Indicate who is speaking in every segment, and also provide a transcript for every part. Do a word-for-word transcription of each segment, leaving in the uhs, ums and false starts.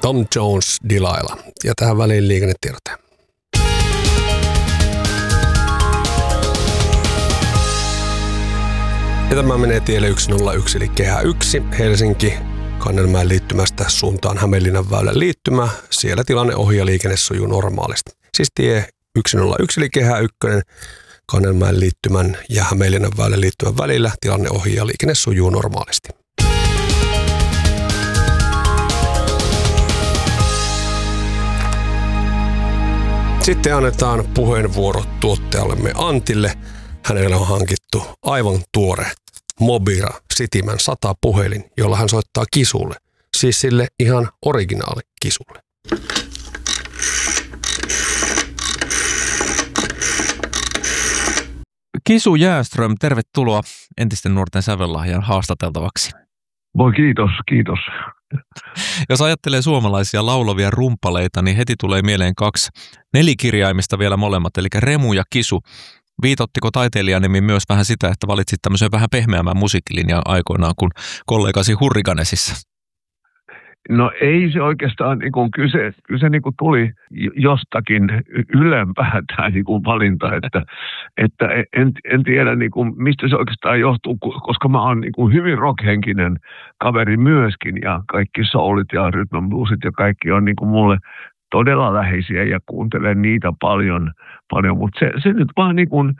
Speaker 1: Tom Jones, Delilah. Ja tähän väliin liikennetiedote. Ja tämä menee tielle yksi nolla yksi eli kehä yksi Helsinki Kannelmäen liittymästä suuntaan Hämeenlinnan väylän liittymä. Siellä tilanne ohi ja liikenne sujuu normaalisti. Siis tie yksi nolla yksi eli kehä yksi Kannelmäen liittymän ja Hämeenlinnan väylän liittymän välillä tilanne ohi ja liikenne sujuu normaalisti. Sitten annetaan puheenvuoro tuottajallemme Antille. Hänelle on hankittu aivan tuore Mobira Cityman sata puhelin, jolla hän soittaa Kisulle. Siis sille ihan originaali Kisulle.
Speaker 2: Kisu Jääström, tervetuloa entisten nuorten sävellahjan haastateltavaksi.
Speaker 3: Voi kiitos, kiitos.
Speaker 2: Jos ajattelee suomalaisia laulavia rumpaleita, niin heti tulee mieleen kaksi nelikirjaimista vielä molemmat, eli Remu ja Kisu. Viitottiko taiteilijanimi myös vähän sitä, että valitsit tämmöisen vähän pehmeämmän musiikkilinjan aikoinaan kuin kollegasi Hurriganesissa?
Speaker 3: No ei se oikeastaan, niin kuin kyse, kyse niin kuin tuli jostakin ylempää tämä niin kuin valinta, että, että en, en tiedä niin kuin, mistä se oikeastaan johtuu, koska mä oon niin kuin hyvin rockhenkinen kaveri myöskin ja kaikki soulit ja rhythm bluesit ja kaikki on niin kuin mulle todella läheisiä ja kuuntelen niitä paljon, paljon. Mutta se, se nyt vaan niin kuin,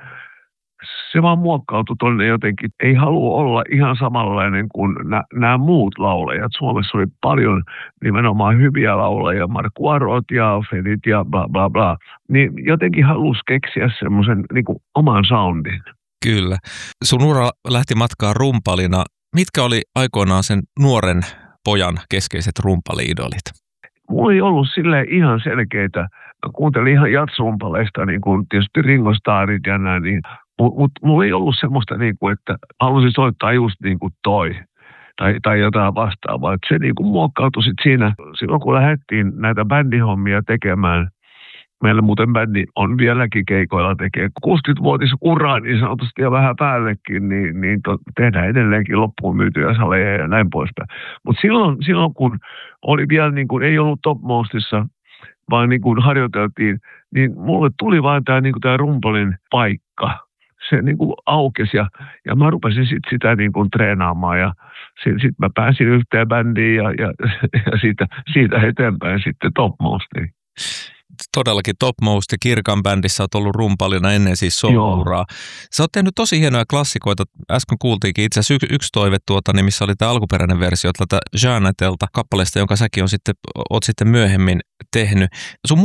Speaker 3: se vaan muokkautui tuonne jotenkin. Ei halua olla ihan samanlainen kuin nämä muut laulajat. Suomessa oli paljon nimenomaan hyviä laulajia, Markku Arot ja Fedit ja bla bla bla. Niin jotenkin halusi keksiä semmoisen niin kuin oman soundin.
Speaker 2: Kyllä. Sun ura lähti matkaan rumpalina. Mitkä oli aikoinaan sen nuoren pojan keskeiset rumpali-idolit?
Speaker 3: Mulla ei ollut silleen ihan selkeitä. Mä kuuntelin ihan jatsrumpaleista, niin kuin tietysti Ringo Starrit ja näin. Niin, mutta mut, mulla ei ollut semmoista, niin kuin, että halusin soittaa just niin kuin toi tai, tai jotain vastaavaa. Et se niin kuin muokkautui sit siinä, silloin kun lähdettiin näitä bändihommia tekemään. Meillä muuten bändi on vieläkin keikoilla tekee kuusikymmentävuotis uraa niin sanotusti ja vähän päällekin, niin, niin to, tehdään edelleenkin loppuun myytyjä saleja ja näin poispäin. Mutta silloin, silloin kun oli vielä niin kuin, ei ollut Top Mostissa, vaan niin kuin harjoiteltiin, niin mulle tuli vain tämä niin kuin tämä rumpalin paikka. Se niin kuin aukesi ja, ja mä rupesin sit sitä niin kuin treenaamaan ja sitten sit mä pääsin yhteen bändiin ja, ja, ja siitä, siitä eteenpäin sitten Top Mostiin.
Speaker 2: Todellakin Top Most ja Kirkan bändissä olet ollut rumpalina ennen siis solo-uraa. Sä oot tehnyt tosi hienoja klassikoita. Äsken kuultiinkin itse asiassa y- yksi toive, tuota, niin missä oli tämä alkuperäinen versio tältä Jeanetelta kappaleesta, jonka säkin on sitten, oot sitten myöhemmin tehnyt. Sun